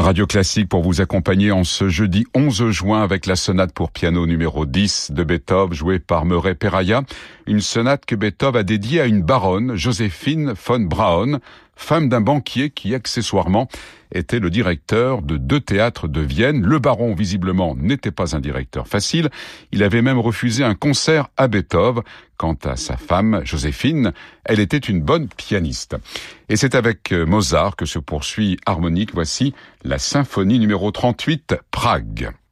Radio Classique pour vous accompagner en ce jeudi 11 juin avec la sonate pour piano numéro 10 de Beethoven jouée par Murray Perahia. Une sonate que Beethoven a dédiée à une baronne, Joséphine von Braun, femme d'un banquier qui accessoirement était le directeur de 2 théâtres de Vienne. Le baron, visiblement, n'était pas un directeur facile. Il avait même refusé un concert à Beethoven. Quant à sa femme, Joséphine, elle était une bonne pianiste. Et c'est avec Mozart que se poursuit harmonique. Voici la symphonie numéro 38, Prague.